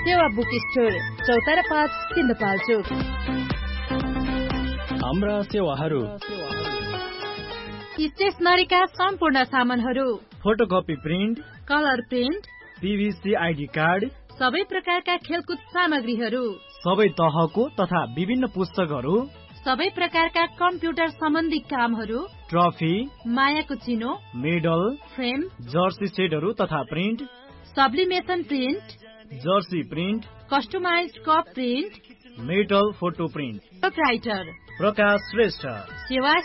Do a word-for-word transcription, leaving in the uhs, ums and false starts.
सेवा book store चौतारा पाँच सिन्धुपाल्चोक। हाम्रा सेवाहरू स्टेशनरीका सम्पूर्ण सामानहरू, photocopy print, colour print, पीभीसी ID card, सबै प्रकारका खेलकुद सामग्रीहरू, सबै तहको तथा विभिन्न पुस्तकहरू, सबै प्रकारका कम्प्युटर सम्बन्धी कामहरू, ट्रफी, मायाको चिनो, मेडल, फ्रेम, जर्सी सेटहरू तथा print, सब्लिमेसन print, Jersey print, customised cup print, metal photo print. Proprietor प्रकाश श्रेष्ठ। सेवा